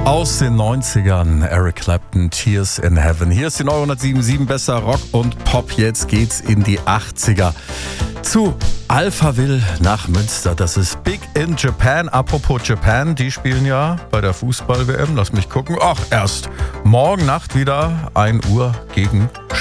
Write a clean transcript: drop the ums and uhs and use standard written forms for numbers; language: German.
Aus den 90ern, Eric Clapton, Tears in Heaven. Hier ist die neue 107.7 besser Rock und Pop. Jetzt geht's in die 80er. Zu Alphaville nach Münster. Das ist Big in Japan. Apropos Japan, die spielen ja bei der Fußball-WM. Lass mich gucken. Ach, erst morgen Nacht wieder 1 Uhr gegen